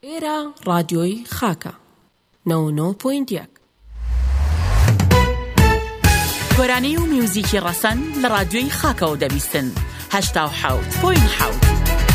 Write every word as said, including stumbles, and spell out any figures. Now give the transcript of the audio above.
ئێرە ڕادیۆی خاکە نەوە و نۆ پۆینت یەک. گۆرانەی و میوزیکی ڕەسەن لە ڕادیۆی خاکەوە دەبیستن هەشتا و حەوت پۆینت حەوت.